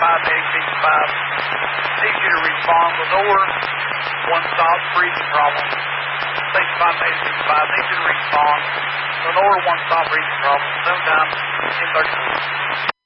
negative 5. Needs you to respond. Lenore, one-stop breathing problem. Station 5 negative 5. Needs you to respond. Lenore, one-stop breathing problem. Sometime in 30 minutes.